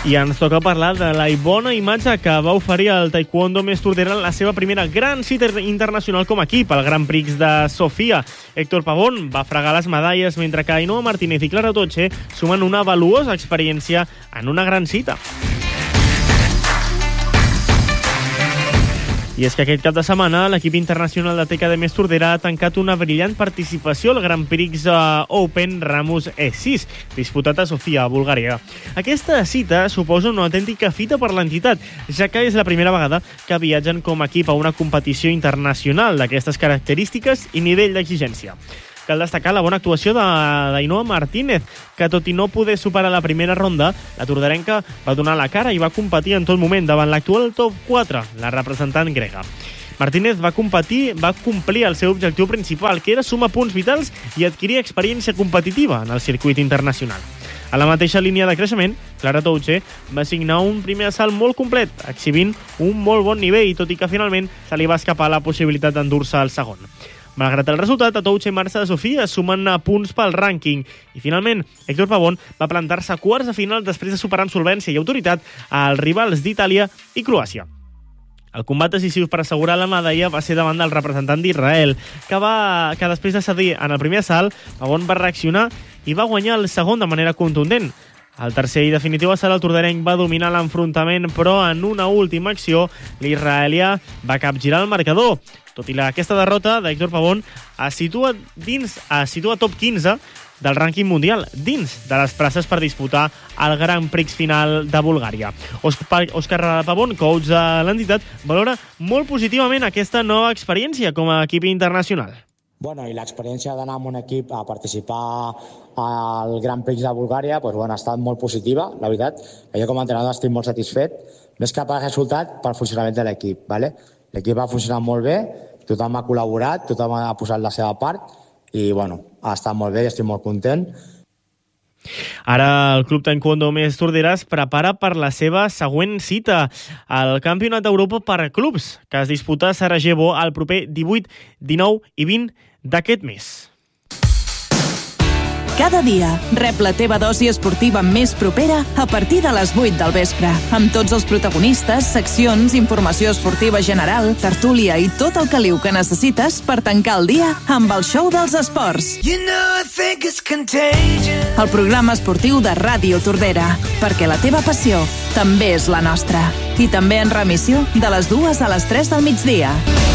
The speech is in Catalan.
I ens toca parlar de la bona imatge que va oferir el taekwondo Més Tordera en la seva primera gran cita internacional com a equip, el Grand Prix de Sofia. Héctor Pavón va fregar les medalles, mentre que Ainhoa Martínez i Clara Toche sumen una valuosa experiència en una gran cita. I és que aquest cap de setmana l'equip internacional de TKD Més Tordera ha tancat una brillant participació al Grand Prix Open Ramos E6, disputat a Sofia, a Bulgària. Aquesta cita suposa una autèntica fita per l'entitat, ja que és la primera vegada que viatgen com a equip a una competició internacional d'aquestes característiques i nivell d'exigència. Cal destacar la bona actuació d'Ainhoa Martínez, que tot i no poder superar la primera ronda, la torderenca va donar la cara i va competir en tot moment davant l'actual top 4, la representant grega. Martínez va complir el seu objectiu principal, que era sumar punts vitals i adquirir experiència competitiva en el circuit internacional. A la mateixa línia de creixement, Clara Toche va signar un primer assalt molt complet, exhibint un molt bon nivell, tot i que finalment se li va escapar la possibilitat d'endur-se al segon. Malgrat el resultat, a Toche i Marça de Sofia sumen punts pel rànquing. I finalment, Héctor Pavón va plantar-se a quarts de final després de superar amb solvència i autoritat als rivals d'Itàlia i Croàcia. El combat decisiu per assegurar la medalla va ser davant del representant d'Israel, que després de cedir en el primer assalt, Pavón va reaccionar i va guanyar el segon de manera contundent. El tercer i definitiu assalt, el torderenc va dominar l'enfrontament, però en una última acció, l'israelià va capgirar el marcador. Tot i aquesta derrota d'Héctor Pavón es situa top 15 del rànquing mundial, dins de les places per disputar el Grand Prix final de Bulgària. Òscar Pavón, coach de l'entitat, valora molt positivament aquesta nova experiència com a equip internacional. Bueno, i l'experiència d'anar amb un equip a participar al Grand Prix de Bulgària ha estat molt positiva, la veritat. Jo com a entrenador estic molt satisfet, més que per resultat, pel funcionament de l'equip. L'equip ha funcionat molt bé, tothom ha col·laborat, tothom ha posat la seva part i ha estat molt bé i estic molt content. Ara el Club Taekwondo Més Tordera es prepara per la seva següent cita, el Campionat d'Europa per clubs, que es disputa a Sarajevo el proper 18, 19 i 20 d'aquest mes. Cada dia rep la teva dosi esportiva més propera a partir de les 8 del vespre, amb tots els protagonistes, seccions, informació esportiva general, tertúlia i tot el caliu que necessites per tancar el dia amb el show dels esports. El programa esportiu de Ràdio Tordera, perquè la teva passió també és la nostra. I també en remissió de les 2 a les 3 del migdia.